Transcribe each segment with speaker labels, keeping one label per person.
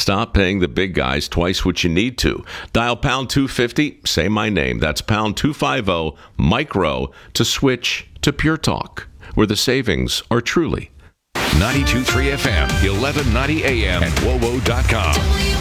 Speaker 1: Stop paying the big guys twice what you need to. Dial pound 250, say my name. That's pound 250 micro to switch to Pure Talk, where the savings are truly
Speaker 2: 92.3 FM, 1190 AM, and WOWO.com.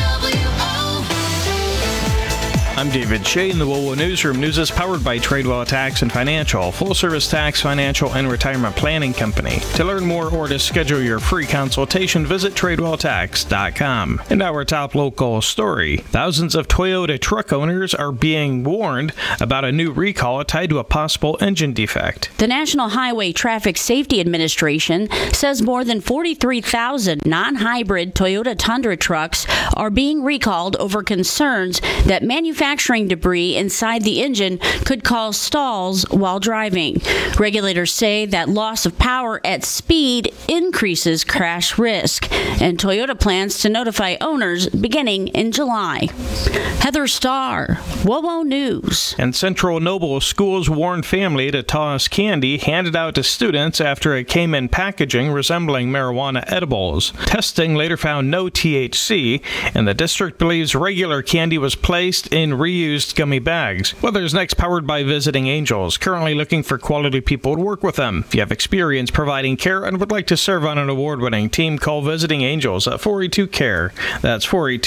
Speaker 3: I'm David Shea in the WOWO Newsroom. News is powered by Tradewell Tax and Financial, full-service tax, financial, and retirement planning company. To learn more or to schedule your free consultation, visit TradewellTax.com. And our top local story. Thousands of Toyota truck owners are being warned about a new recall tied to a possible engine defect.
Speaker 4: The National Highway Traffic Safety Administration says more than 43,000 non-hybrid Toyota Tundra trucks are being recalled over concerns that manufacturing debris inside the engine could cause stalls while driving. Regulators say that loss of power at speed increases crash risk, and Toyota plans to notify owners beginning in July. Heather Starr, WOWO News.
Speaker 3: And Central Noble Schools warned family to toss candy handed out to students after it came in packaging resembling marijuana edibles. Testing later found no THC, and the district believes regular candy was placed in reused gummy bags. Weather's next, powered by Visiting Angels, currently looking for quality people to work with them. If you have experience providing care and would like to serve on an award-winning team, call Visiting Angels at 482-CARE. That's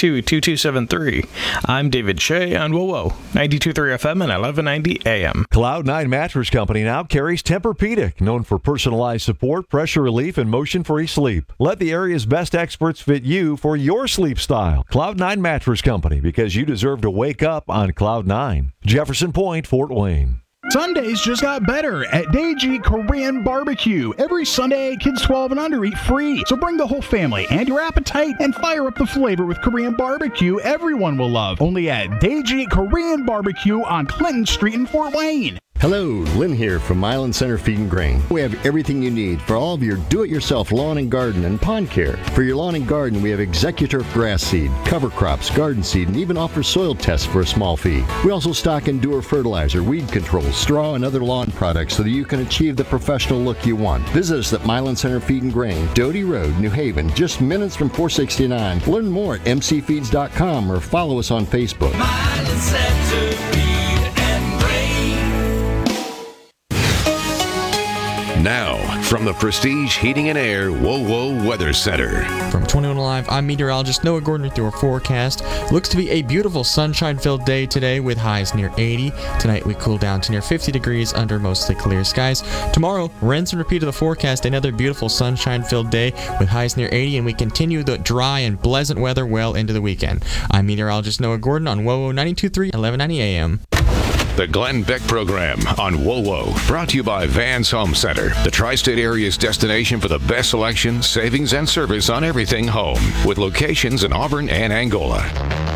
Speaker 3: 482-2273. I'm David Shea on WOWO, 92.3 FM and 1190 AM.
Speaker 5: Cloud9 Mattress Company now carries Tempur-Pedic, known for personalized support, pressure relief, and motion-free sleep. Let the area's best experts fit you for your sleep style. Cloud9 Mattress Company, because you deserve to wake up on Cloud 9. Jefferson Point, Fort Wayne.
Speaker 6: Sundays just got better at Daeji Korean Barbecue. Every Sunday, kids 12 and under eat free. So bring the whole family and your appetite and fire up the flavor with Korean barbecue everyone will love. Only at Daeji Korean Barbecue on Clinton Street in Fort Wayne.
Speaker 7: Hello, Lynn here from Milan Center Feed and Grain. We have everything you need for all of your do-it-yourself lawn and garden and pond care. For your lawn and garden, we have Executor grass seed, cover crops, garden seed, and even offer soil tests for a small fee. We also stock Endure fertilizer, weed control, straw, and other lawn products so that you can achieve the professional look you want. Visit us at Milan Center Feed and Grain, Doty Road, New Haven, just minutes from 469. Learn more at mcfeeds.com or follow us on Facebook.
Speaker 8: Milan Center Feed and Grain.
Speaker 2: Now, from the Prestige Heating and Air WOWO Weather Center.
Speaker 9: From 21 Live, I'm meteorologist Noah Gordon with your forecast. Looks to be a beautiful sunshine-filled day today with highs near 80. Tonight we cool down to near 50 degrees under mostly clear skies. Tomorrow, rinse and repeat of the forecast, another beautiful sunshine-filled day with highs near 80, and we continue the dry and pleasant weather well into the weekend. I'm meteorologist Noah Gordon on WOWO 92.3, 1190 AM.
Speaker 2: The Glenn Beck Program on WOWO, brought to you by Vans Home Center, the tri-state area's destination for the best selection, savings, and service on everything home, with locations in Auburn and Angola.